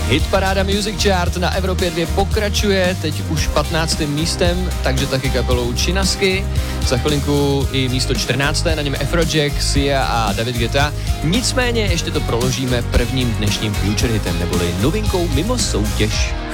Hitparáda Music Chart na Evropě 2 pokračuje, teď už 15. místem, takže taky kapelou Chinasky. Za chvilinku i místo 14. na něm Afrojack, Sia a David Guetta. Nicméně ještě to proložíme prvním dnešním Future Hitem, neboli novinkou mimo soutěž.